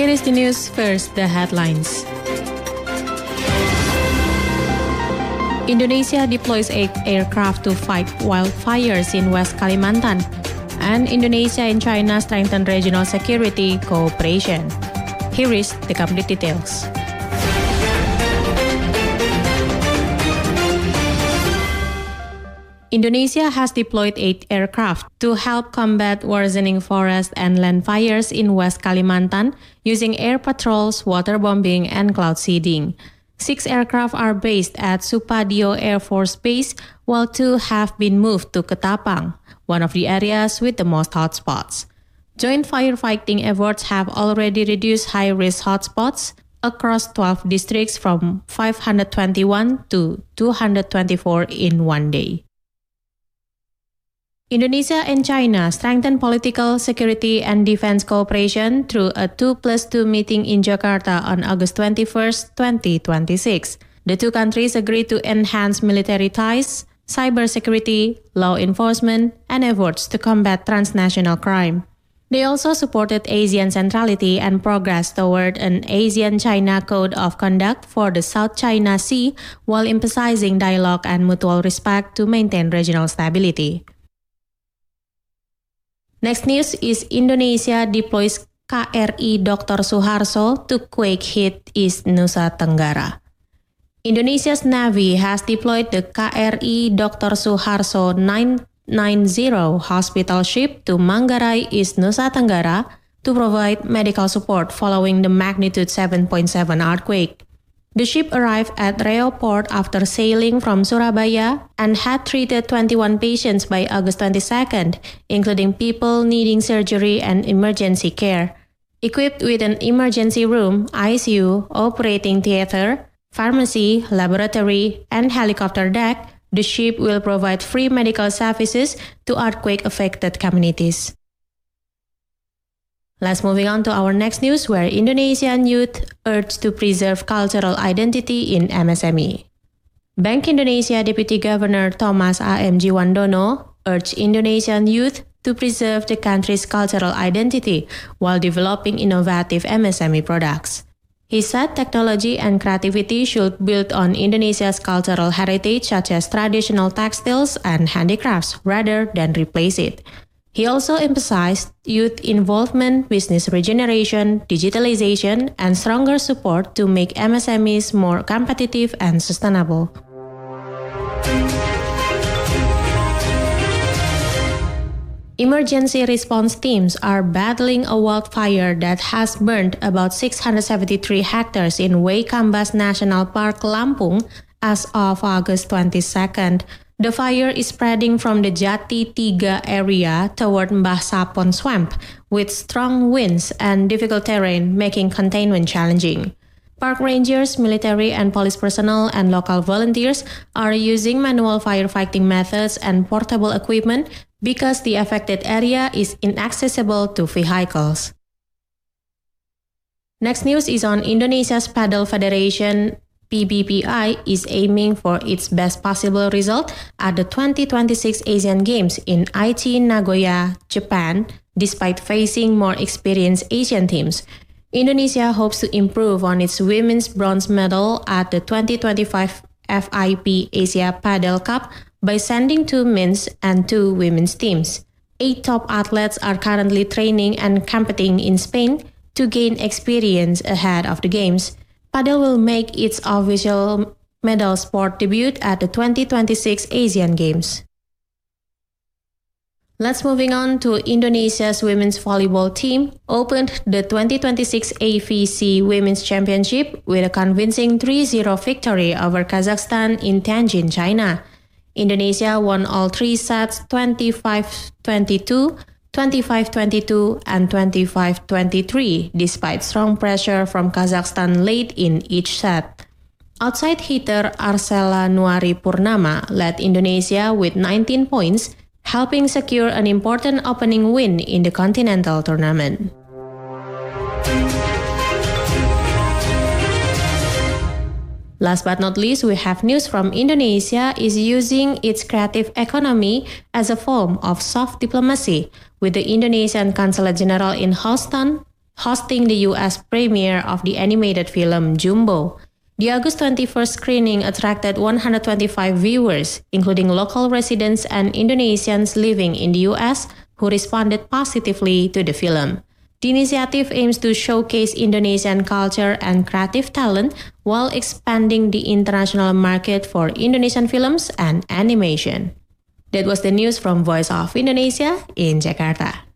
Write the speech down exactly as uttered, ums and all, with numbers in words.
Here is the news. First, the headlines. Indonesia deploys eight aircraft to fight wildfires in West Kalimantan. And Indonesia and China strengthen regional security cooperation. Here is the complete details. Indonesia has deployed eight aircraft to help combat worsening forest and land fires in West Kalimantan using air patrols, waterbombing, and cloud seeding. Six aircraft are based at Supadio Air Force Base, while two have been moved to Ketapang, one of the areas with the most hotspots. Joint firefighting efforts have already reduced high-risk hotspots across twelve districts from five hundred twenty-one to two hundred twenty-four in one day. Indonesia and China strengthen political, security, and defense cooperation through a two plus two meeting in Jakarta on August twenty-first, twenty twenty-six. The two countries agreed to enhance military ties, cybersecurity, law enforcement, and efforts to combat transnational crime. They also supported ASEAN centrality and progress toward an ASEAN-China Code of Conduct for the South China Sea while emphasizing dialogue and mutual respect to maintain regional stability. Next news is Indonesia deploys K R I Doctor Suharto to quake-hit East Nusa Tenggara. Indonesia's Navy has deployed the K R I Doctor Suharto nine ninety hospital ship to Manggarai, East Nusa Tenggara to provide medical support following the magnitude seven point seven earthquake. The ship arrived at Reo Port after sailing from Surabaya and had treated twenty-one patients by August twenty-second, including people needing surgery and emergency care. Equipped with an emergency room, I C U, operating theater, pharmacy, laboratory, and helicopter deck, the ship will provide free medical services to earthquake-affected communities. Let's moving on to our next news, where Indonesian youth urge to preserve cultural identity in M S M E. Bank Indonesia Deputy Governor Thomas A M Jiwandono urged Indonesian youth to preserve the country's cultural identity while developing innovative M S M E products. He said technology and creativity should build on Indonesia's cultural heritage such as traditional textiles and handicrafts rather than replace it. He also emphasized youth involvement, business regeneration, digitalization, and stronger support to make M S M Es more competitive and sustainable. Emergency response teams are battling a wildfire that has burned about six hundred seventy-three hectares in Waikambas National Park, Lampung, as of August twenty-second. The fire is spreading from the Jati Tiga area toward Mbah Sapon Swamp, with strong winds and difficult terrain making containment challenging. Park rangers, military and police personnel, and local volunteers are using manual firefighting methods and portable equipment because the affected area is inaccessible to vehicles. Next news is on Indonesia's Padel Federation. P B P I is aiming for its best possible result at the twenty twenty-six Asian Games in Aichi, Nagoya, Japan, despite facing more experienced Asian teams. Indonesia hopes to improve on its women's bronze medal at the twenty twenty-five F I P Asia Padel Cup by sending two men's and two women's teams. Eight top athletes are currently training and competing in Spain to gain experience ahead of the Games. Padel will make its official medal sport debut at the twenty twenty-six Asian Games. Let's moving on to Indonesia's women's volleyball team opened the twenty twenty-six A V C Women's Championship with a convincing three zero victory over Kazakhstan in Tianjin, China. Indonesia won all three sets twenty-five twenty-two, twenty-five twenty-two, and twenty-five twenty-three, despite strong pressure from Kazakhstan late in each set. Outside hitter Arcela Nuari Purnama led Indonesia with nineteen points, helping secure an important opening win in the continental tournament. Last but not least, we have news from Indonesia is using its creative economy as a form of soft diplomacy, with the Indonesian Consulate General in Houston hosting the U S premiere of the animated film Jumbo. The August twenty-first screening attracted one hundred twenty-five viewers, including local residents and Indonesians living in the U S who responded positively to the film. The initiative aims to showcase Indonesian culture and creative talent while expanding the international market for Indonesian films and animation. That was the news from Voice of Indonesia in Jakarta.